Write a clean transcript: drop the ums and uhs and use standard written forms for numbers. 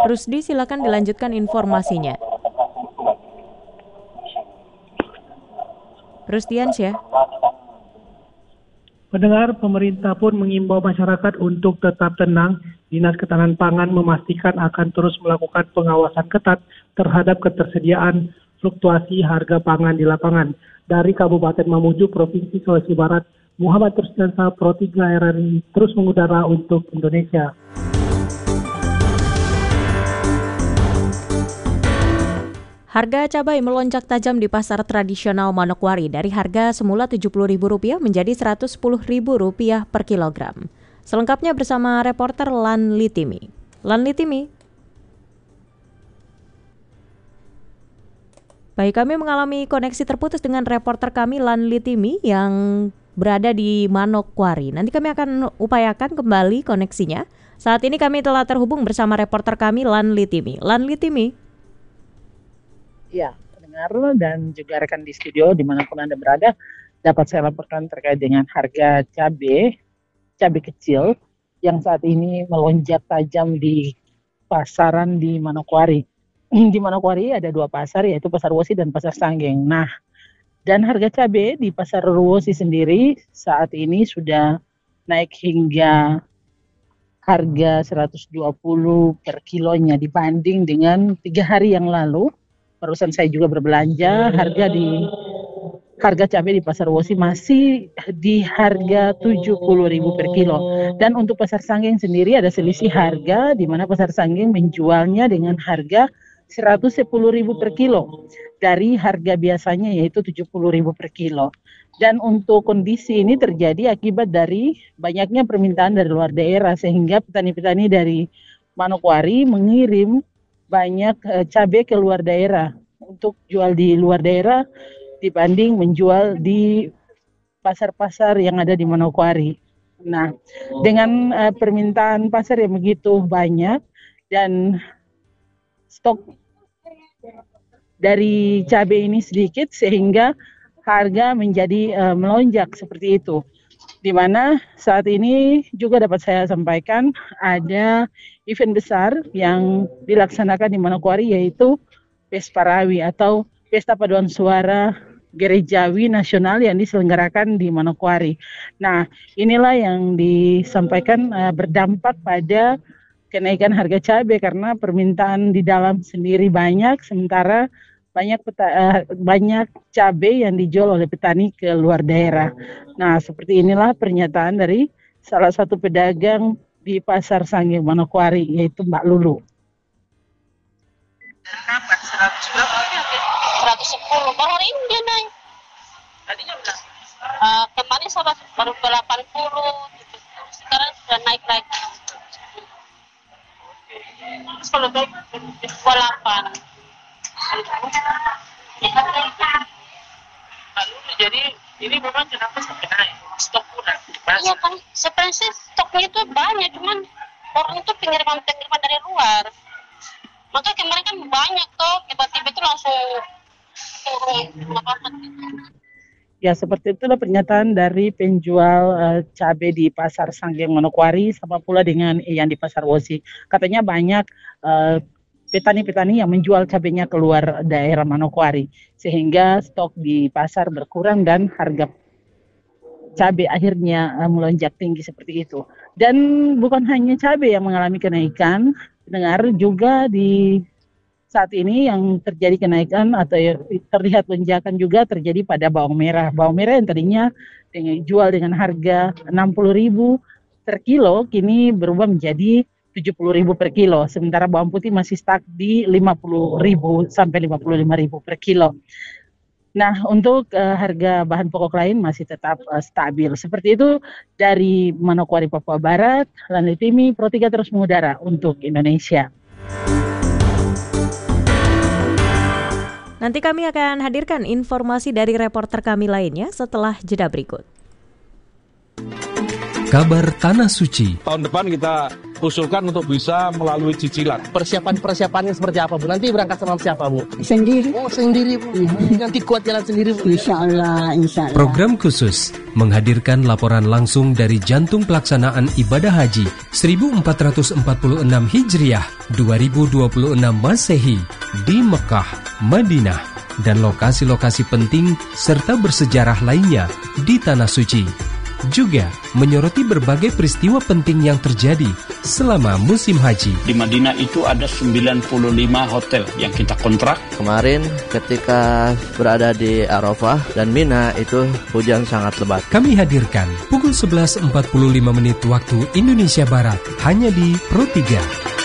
Rusdi, silakan dilanjutkan informasinya. Rusdiansyah. Pendengar, pemerintah pun mengimbau masyarakat untuk tetap tenang. Dinas Ketahanan Pangan memastikan akan terus melakukan pengawasan ketat terhadap ketersediaan fluktuasi harga pangan di lapangan. Dari Kabupaten Mamuju, Provinsi Sulawesi Barat, Muhammad Rusdiansyah, Pro 3 RRI, terus mengudara untuk Indonesia. Harga cabai melonjak tajam di pasar tradisional Manokwari dari harga semula Rp70.000 menjadi Rp110.000 per kilogram. Selengkapnya bersama reporter Lan Litimi. Lan Litimi. Baik, kami mengalami koneksi terputus dengan reporter kami Lan Litimi yang berada di Manokwari. Nanti kami akan upayakan kembali koneksinya. Saat ini kami telah terhubung bersama reporter kami Lan Litimi. Lan Litimi. Ya, pendengar dan juga rekan di studio dimanapun Anda berada, dapat saya laporkan terkait dengan harga cabai kecil yang saat ini melonjak tajam di pasaran di Manokwari. Di Manokwari ada dua pasar, yaitu Pasar Wosi dan Pasar Sanggeng. Nah, dan harga cabai di Pasar Wosi sendiri saat ini sudah naik hingga harga 120 per kilonya dibanding dengan 3 hari yang lalu. Barusan saya juga berbelanja, harga cabai di Pasar Wosi masih di harga 70.000 per kilo. Dan untuk Pasar Sanggeng sendiri ada selisih harga, di mana Pasar Sanggeng menjualnya dengan harga 110.000 per kilo dari harga biasanya yaitu 70.000 per kilo. Dan untuk kondisi ini terjadi akibat dari banyaknya permintaan dari luar daerah, sehingga petani-petani dari Manokwari mengirim banyak cabai ke luar daerah untuk jual di luar daerah dibanding menjual di pasar-pasar yang ada di Manokwari. Nah, dengan permintaan pasar yang begitu banyak dan stok dari cabai ini sedikit, sehingga harga menjadi melonjak seperti itu. Di mana saat ini juga dapat saya sampaikan ada event besar yang dilaksanakan di Manokwari, yaitu Pesparawi atau Pesta Paduan Suara Gerejawi Nasional yang diselenggarakan di Manokwari. Nah, inilah yang disampaikan berdampak pada kenaikan harga cabai karena permintaan di dalam sendiri banyak, sementara banyak cabai yang dijual oleh petani ke luar daerah. Nah, seperti inilah pernyataan dari salah satu pedagang di Pasar Sanggeng Manokwari, yaitu Mbak Lulu. Kenapa? 110, baru hari ini dia naik. Tadinya berapa? Kemarin baru 80, sekarang sudah naik lagi. Terus kalau baik 28. Jadi ini memang kenapa sampai naik? Stok kurang. Iya kan, sebenarnya stoknya itu banyak, cuman orang itu pengiriman dari luar. Maka kemarin kan banyak tuh, tiba-tiba itu langsung turun. Ya, seperti itulah pernyataan dari penjual cabai di Pasar Sanggeng Manokwari, sama pula dengan yang di Pasar Wosi. Katanya banyak petani-petani yang menjual cabainya keluar daerah Manokwari, sehingga stok di pasar berkurang dan harga cabai akhirnya melonjak tinggi seperti itu. Dan bukan hanya cabai yang mengalami kenaikan, dengar juga di saat ini yang terjadi kenaikan atau terlihat lonjakan juga terjadi pada bawang merah. Bawang merah yang tadinya dijual dengan harga 60.000 per kilo, kini berubah menjadi 70.000 per kilo, sementara bawang putih masih stuck di 50.000 sampai 55.000 per kilo. Nah, untuk harga bahan pokok lain masih tetap stabil. Seperti itu dari Manokwari, Papua Barat. Lan Litimi, Pro 3 terus mengudara untuk Indonesia. Nanti kami akan hadirkan informasi dari reporter kami lainnya setelah jeda berikut. Kabar Tanah Suci. Tahun depan kita usulkan untuk bisa melalui cicilan. Persiapannya seperti apa, Bu? Nanti berangkat sama siapa, Bu? Sendiri. Oh, sendiri, Bu. Nanti kuat jalan sendiri, Bu. Insya Allah. Program khusus menghadirkan laporan langsung dari jantung pelaksanaan ibadah haji 1446 Hijriah 2026 Masehi di Mekah, Madinah, dan lokasi-lokasi penting serta bersejarah lainnya di Tanah Suci. Juga menyoroti berbagai peristiwa penting yang terjadi selama musim haji. Di Madinah itu ada 95 hotel yang kita kontrak. Kemarin ketika berada di Arafah dan Mina itu hujan sangat lebat. Kami hadirkan pukul 11.45 waktu Indonesia Barat hanya di Pro 3.